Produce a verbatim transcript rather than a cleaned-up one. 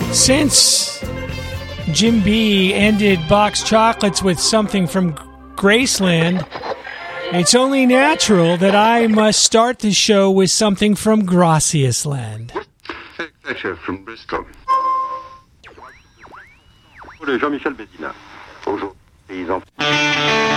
Since Jim B ended Box Chocolates with something from Graceland, it's only natural that I must start the show with something from Graciasland. From Bristol. Jean-Michel Bedina.